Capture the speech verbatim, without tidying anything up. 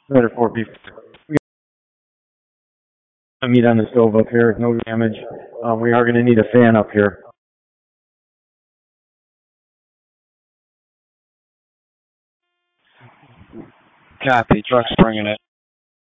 Better four people. We got meat on the stove up here. No damage. Uh, we are going to need a fan up here. Copy. Truck's bringing it.